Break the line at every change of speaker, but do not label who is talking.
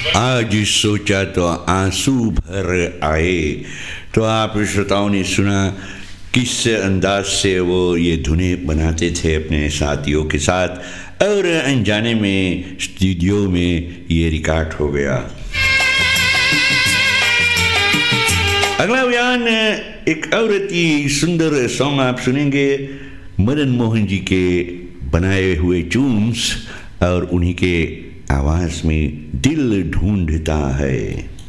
आज सोचा तो आंसू भर आए। तो आप श्रोताओं ने सुना किस अंदाज से वो ये धुनें बनाते थे अपने साथियों के साथ, और अनजाने में स्टूडियो में ये रिकॉर्ड हो गया। अगला बयान एक औरत की सुंदर सॉन्ग आप सुनेंगे, मदन मोहन जी के बनाए हुए ट्यून्स और उन्हीं के आवाज में दिल ढूंढता है।